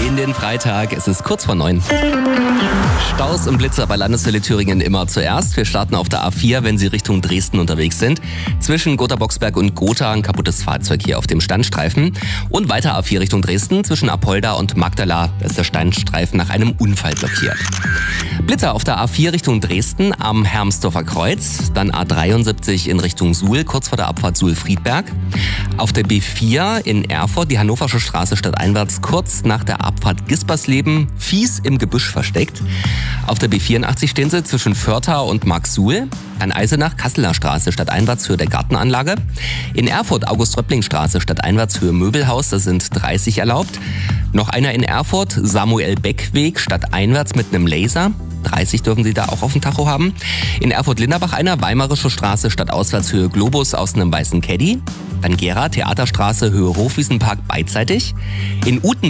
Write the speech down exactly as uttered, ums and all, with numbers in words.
in den Freitag. Es ist kurz vor neun. Staus und Blitzer bei Landeswelle Thüringen immer zuerst. Wir starten auf der A vier, wenn Sie Richtung Dresden unterwegs sind. Zwischen Gotha-Boxberg und Gotha ein kaputtes Fahrzeug hier auf dem Standstreifen. Und weiter A vier Richtung Dresden. Zwischen Apolda und Magdala ist der Standstreifen nach einem Unfall blockiert. Blitzer auf der A vier Richtung Dresden am Hermsdorfer Kreuz. Dann A dreiundsiebzig in Richtung Suhl, kurz vor der Abfahrt Suhl-Friedberg. Auf der B vier in Erfurt, die Hannoversche Straße stadteinwärts, kurz nach der Abfahrt Gispersleben, fies im Gebüsch versteckt. Auf der B vierundachtzig stehen sie zwischen Förtha und Marxsuhl. An Eisenach, Kasseler Straße stadteinwärts Höhe der Gartenanlage. In Erfurt, August-Röppling-Straße stadteinwärts Höhe Möbelhaus, da sind dreißig erlaubt. Noch einer in Erfurt, Samuel-Beck-Weg stadteinwärts mit einem Laser. dreißig dürfen Sie da auch auf dem Tacho haben. In Erfurt-Linderbach einer, Weimarische Straße stadtauswärts Höhe Globus aus einem weißen Caddy. Dann Gera, Theaterstraße Höhe Hofwiesenpark beidseitig. In Uten